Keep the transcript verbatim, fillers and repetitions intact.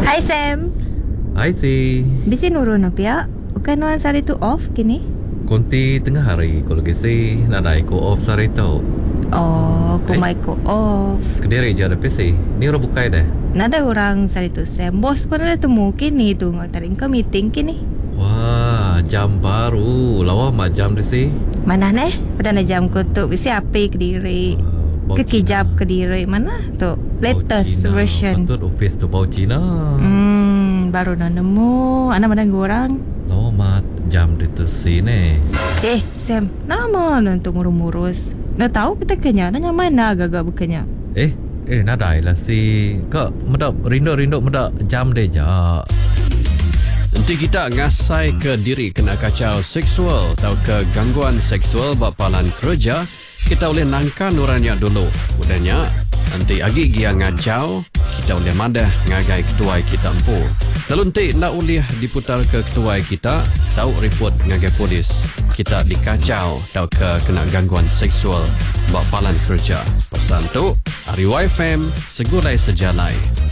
Hai Sam. Hai si. Bisi nurun apa? Bukan nuan sari tu off kini? Konti tengah hari kalau kisi nak naik ko off sari tau. Oh, ko mai ko off. Kediri je ada P C. Ni orang bukai dah. Nada orang sari tu Sam. Bos pun ada temu kini tu ngatarin ke meeting kini. Wah, jam baru. Lawa mak jam di si. Mana neh? Pada na jam ko tu bisi api kediri. Uh, Kekijap kediri mana tu? Latest version. Patut office tu bau Cina. Hmm, baru nak nemu. Anak mana orang? Lawa mak jam di tu si ni. Eh, Sam, nama nanti ngurus-ngurus. Nak tahu kita kenya, nanya mana agak-agak bukannya. Eh, eh nadai lah si. Kak, medak rindu-rindu medak jam deh ja. Nanti kita ngasai ke diri kena kacau seksual atau ke gangguan seksual bapalan kerja, kita boleh nangkan orangnya dulu. Udahnya, nanti agi dia ngajau, kita boleh madah ngagai ketua kita empu. Lalu nanti nak boleh diputar ke ketua kita, tahu report ngagai polis. Kita dikacau atau ke kena gangguan seksual bapalan kerja. Pesan tu, Ari Y F M, segulai sejalai.